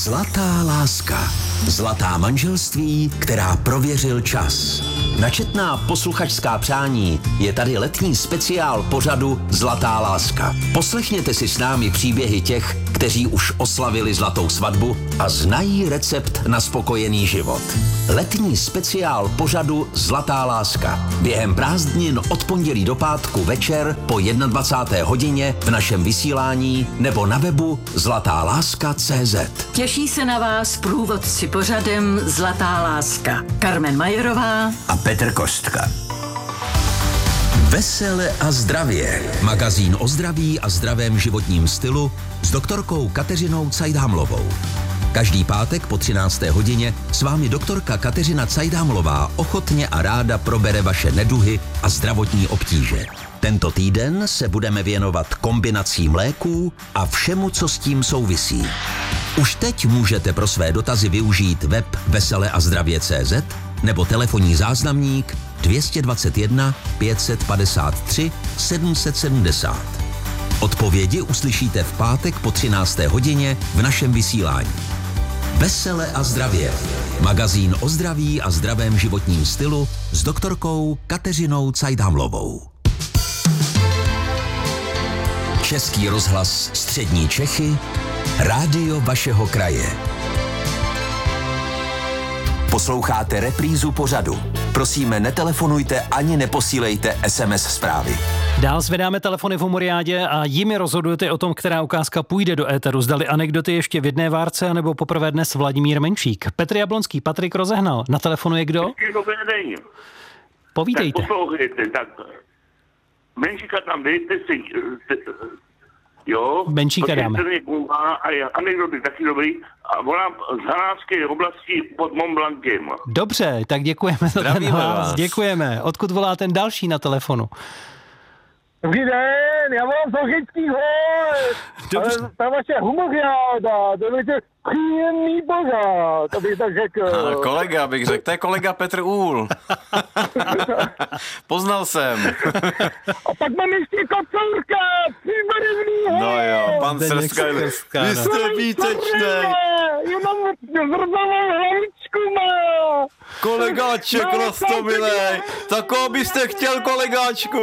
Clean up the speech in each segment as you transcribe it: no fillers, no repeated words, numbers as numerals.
Zlatá láska. Zlatá manželství, která prověřil čas. Na četná posluchačská přání je tady letní speciál pořadu Zlatá láska. Poslechněte si s námi příběhy těch, kteří už oslavili zlatou svatbu a znají recept na spokojený život. Letní speciál pořadu Zlatá láska. Během prázdnin od pondělí do pátku večer po 21. hodině v našem vysílání nebo na webu zlatáláska.cz. Těší se na vás průvodci pořadem Zlatá láska. Carmen Majerová A Petr Kostka. Vesele a zdravě. Magazín o zdraví a zdravém životním stylu s doktorkou Kateřinou Cajdámlovou. Každý pátek po 13. hodině s vámi doktorka Kateřina Cajdámlová ochotně a ráda probere vaše neduhy a zdravotní obtíže. Tento týden se budeme věnovat kombinacím léků a všemu, co s tím souvisí. Už teď můžete pro své dotazy využít web veseleazdravě.cz nebo telefonní záznamník 221 553 770. Odpovědi uslyšíte v pátek po 13. hodině v našem vysílání. Vesele a zdravě. Magazín o zdraví a zdravém životním stylu s doktorkou Kateřinou Cajdámlovou. Český rozhlas Střední Čechy, rádio vašeho kraje. Posloucháte reprízu pořadu. Prosíme, netelefonujte ani neposílejte SMS zprávy. Dál zvedáme telefony v Humoriádě a jimi rozhodujete o tom, která ukázka půjde do éteru. Zdali anekdoty ještě v jedné várce, anebo poprvé dnes Vladimír Menšík. Petr Jablonský, Patrik rozehnal. Na telefonu je kdo? Dobrý den. Povídejte. Tak poslouchejte, tak Menšíka tam dejte si, jo. Menšíka dáme. A anekdoty taky dobrý. A volám z Hanácké oblasti pod Mont Blancem. Dobře, tak děkujeme za ten hlas. Děkujeme. Odkud volá ten další na telefonu? Dobrý den, já volám z Lochických hor. Dobře. Ale ta vaše humoriáda, to je příjemný pořád, abych tak řekl. Kolega bych řekl, to je kolega Petr Úhl. Poznal jsem. A pak mám ještě Kocourka, příjemný. No jo, pan Zdeněk Srska, Srska, vy no. jste výtečnej. Jenom zrzavou hlavičku má. Kolegáček Rostomilej, takovou byste chtěl, kolegáčku.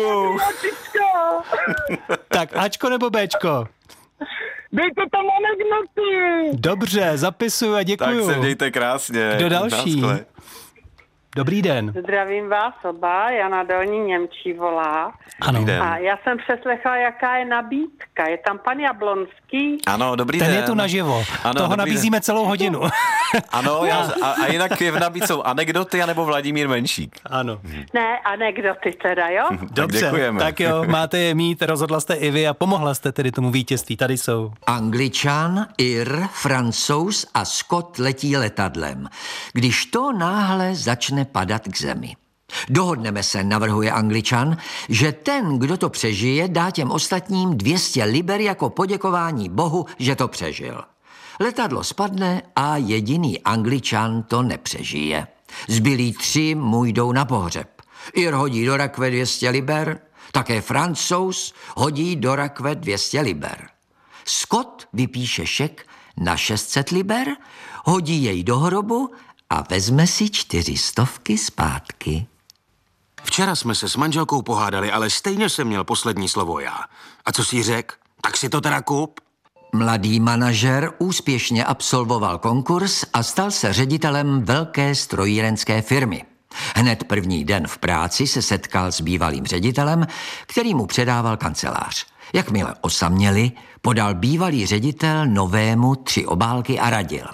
Tak Ačko nebo Bčko? Dejte tam anekdoty. Dobře, zapisuju a Tak děkuju. se mějte krásně. Kdo další? Naschle. Dobrý den. Zdravím vás oba, Jana Dolní Němčí volá. Ano. Dobrý den. A já jsem přeslechla, jaká je nabídka. Je tam pan Jablonský. Ano, dobrý Ten den. je tu naživo. Ano, Toho dobrý nabízíme celou hodinu. Ano, a jinak je v nabídce anekdoty anebo Vladimír Menšík. Ano. Ne, anekdoty teda, jo? Dobře, děkujeme. tak jo, máte je mít, rozhodla jste i vy a pomohla jste tedy tomu vítězství. Tady jsou. Angličan, Ir, Francouz a Skot letí letadlem, když to náhle začne padat k zemi. Dohodneme se, navrhuje Angličan, že ten, kdo to přežije, dá těm ostatním 200 liber jako poděkování Bohu, že to přežil. Letadlo spadne a jediný Angličan to nepřežije. Zbylí 3 mu jdou na pohřeb. Ir hodí do rakve 200 liber, také Francouz hodí do rakve 200 liber. Scott vypíše šek na 600 liber, hodí jej do hrobu a vezme si 400 zpátky. Včera jsme se s manželkou pohádali, ale stejně jsem měl poslední slovo já. A co si řek? Tak si to teda kup. Mladý manažer úspěšně absolvoval konkurs a stal se ředitelem velké strojírenské firmy. Hned první den v práci se setkal s bývalým ředitelem, který mu předával kancelář. Jakmile osaměli, podal bývalý ředitel novému 3 obálky a radil.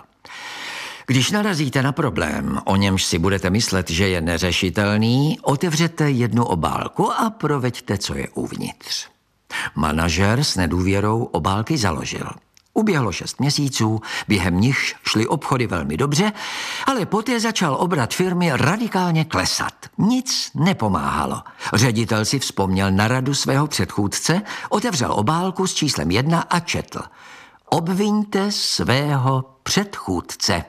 Když narazíte na problém, o němž si budete myslet, že je neřešitelný, otevřete 1 obálku a proveďte, co je uvnitř. Manažer s nedůvěrou obálky založil. Uběhlo 6 měsíců, během nichž šly obchody velmi dobře, ale poté začal obrat firmy radikálně klesat. Nic nepomáhalo. Ředitel si vzpomněl na radu svého předchůdce, otevřel obálku s číslem 1 a četl: Obviňte svého předchůdce.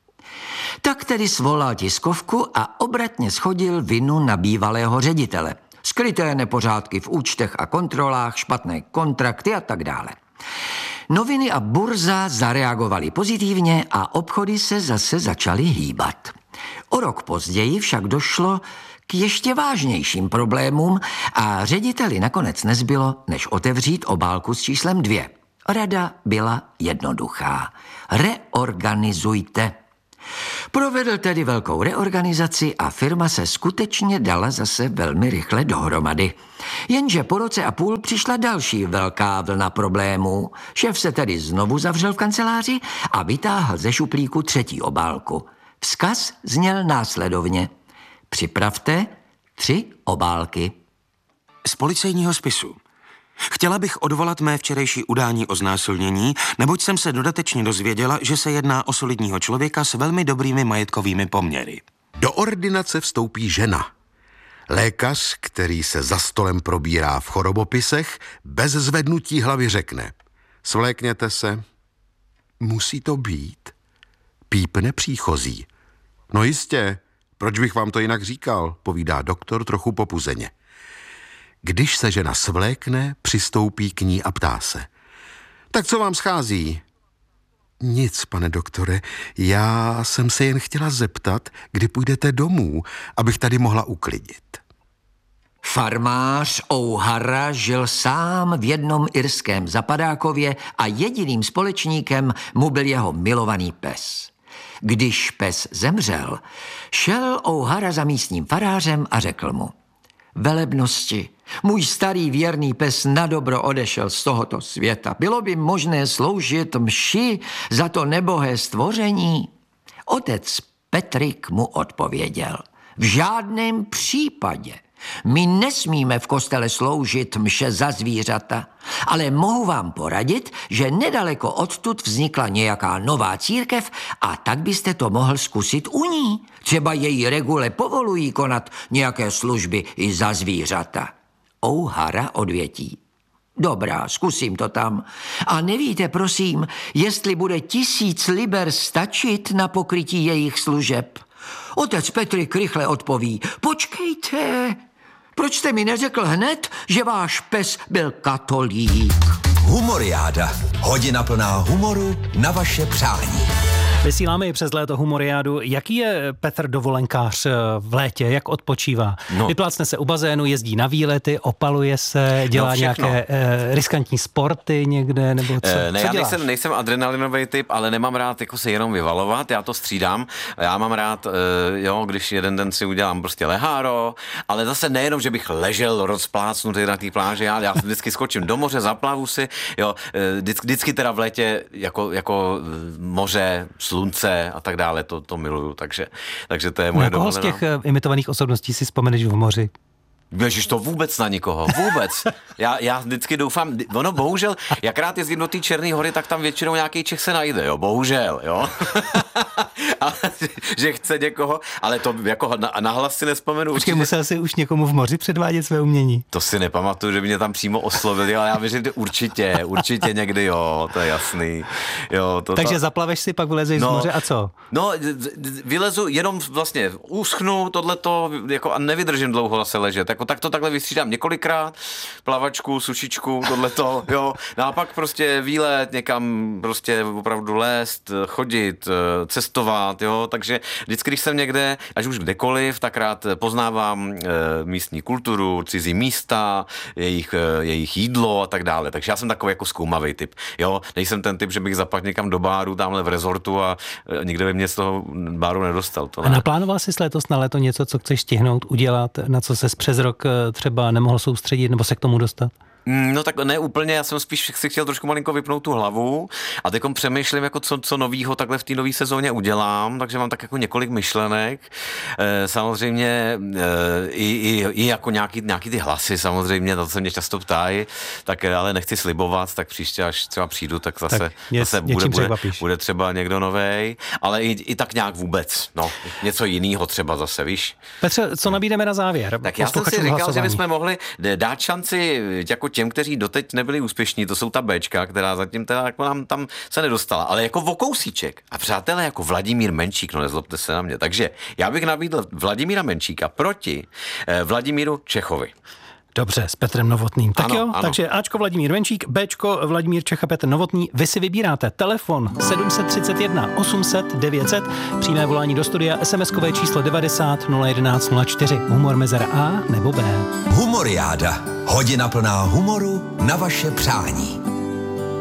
Tak tedy svolal tiskovku a obratně shodil vinu na bývalého ředitele. Skryté nepořádky v účtech a kontrolách, špatné kontrakty a tak dále. Noviny a burza zareagovaly pozitivně a obchody se zase začaly hýbat. O rok později však došlo k ještě vážnějším problémům a řediteli nakonec nezbylo, než otevřít obálku s číslem 2. Rada byla jednoduchá. Reorganizujte. Provedl tedy velkou reorganizaci a firma se skutečně dala zase velmi rychle dohromady. Jenže po roce a půl přišla další velká vlna problémů. Šéf se tedy znovu zavřel v kanceláři a vytáhl ze šuplíku 3. obálku. Vzkaz zněl následovně. Připravte 3 obálky. Z policejního spisu. Chtěla bych odvolat mé včerejší udání o znásilnění, neboť jsem se dodatečně dozvěděla, že se jedná o solidního člověka s velmi dobrými majetkovými poměry. Do ordinace vstoupí žena. Lékař, který se za stolem probírá v chorobopisech, bez zvednutí hlavy řekne: svlékněte se. Musí to být? Pípne příchozí. No jistě, proč bych vám to jinak říkal, povídá doktor trochu popuzeně. Když se žena svlékne, přistoupí k ní a ptá se: tak co vám schází? Nic, pane doktore, já jsem se jen chtěla zeptat, kdy půjdete domů, abych tady mohla uklidit. Farmář O'Hara žil sám v jednom irském zapadákově a jediným společníkem mu byl jeho milovaný pes. Když pes zemřel, šel O'Hara za místním farářem a řekl mu: velebnosti, můj starý věrný pes nadobro odešel z tohoto světa. Bylo by možné sloužit mši za to nebohé stvoření? Otec Petrik mu odpověděl: v žádném případě. My nesmíme v kostele sloužit mše za zvířata, ale mohu vám poradit, že nedaleko odtud vznikla nějaká nová církev a tak byste to mohl zkusit u ní. Třeba její regule povolují konat nějaké služby i za zvířata. O'Hara odvětí: dobrá, zkusím to tam. A nevíte, prosím, jestli bude 1000 liber stačit na pokrytí jejich služeb? Otec Petrik rychle odpoví: počkejte, proč jste mi neřekl hned, že váš pes byl katolík? Humoriáda. Hodina plná humoru na vaše přání. Vysíláme i přes léto humoriádu. Jaký je Petr dovolenkář v létě? Jak odpočívá? Vyplácne se u bazénu, jezdí na výlety, opaluje se, dělá nějaké riskantní sporty někde, nebo co? Ne, co já nejsem adrenalinový typ, ale nemám rád jako se jenom vyvalovat, já to střídám. Já mám rád, když jeden den si udělám prostě leháro, ale zase nejenom, že bych ležel rozplácnutý na té pláži, já vždycky skočím do moře, zaplavu si, vždycky teda v létě jako moře, slunce a tak dále, to miluju, takže to je moje dovolená. Na koho z těch imitovaných osobností si vzpomeneš v moři? Ježiš, to vůbec na nikoho, vůbec. Já vždycky doufám, bohužel, jak rád jezdím do té Černé Hory, tak tam většinou nějaký Čech se najde, bohužel, ale, že chce někoho, ale to jako na hlas si nespomenu. Počkej, musel jsi už někomu v moři předvádět své umění? To si nepamatuju, že by mě tam přímo oslovili, ale já věřím, že určitě někdy, to je jasný. Takže zaplaveš si, pak vylezeš z moře a co? No, vylezu, jenom vlastně uschnu tohleto, a nevydržím dlouho se ležet. Tak to takhle vystřídám několikrát, plavačku, sušičku, tohleto, No a pak prostě výlet někam, prostě opravdu lézt, chodit, cestovat, takže vždycky, když jsem někde, až už kdekoliv, tak rád poznávám místní kulturu, cizí místa, jejich jídlo a tak dále. Takže já jsem takový jako zkoumavý typ, nejsem ten typ, že bych zapadl někam do báru, tamhle v rezortu a nikdo by mě z toho báru nedostal. To ne. A naplánoval jsi letos na léto něco, co chceš stihnout, udělat, na co ses přes rok třeba nemohl soustředit nebo se k tomu dostat? No tak ne úplně, já jsem spíš si chtěl trošku malinko vypnout tu hlavu a teďkom přemýšlím, jako co novýho takhle v té nové sezóně udělám, takže mám tak jako několik myšlenek. Samozřejmě i jako nějaký ty hlasy samozřejmě, to se mě často ptají, tak ale nechci slibovat, tak příště, až třeba přijdu, tak zase bude třeba někdo novej, ale i tak nějak vůbec, něco jiného třeba zase, víš. Petře, co nabídeme na závěr? Tak já jsem si říkal, že bychom mohli dát šanci jako těm, kteří doteď nebyli úspěšní, to jsou ta Bčka, která zatím teda jako nám tam se nedostala, ale jako o kousíček. A přátelé, jako Vladimír Menčík, nezlobte se na mě. Takže já bych nabídl Vladimíra Menčíka proti Vladimíru Čechovi. Dobře, s Petrem Novotným. Tak ano, jo, ano. takže Ačko Vladimír Venčík, Bčko Vladimír Čech a Petr Novotný. Vy si vybíráte telefon 731 800 900, přímé volání do studia, SMS-kové číslo 90 011 04, humor mezera A nebo B. Humoriáda. Hodina plná humoru na vaše přání.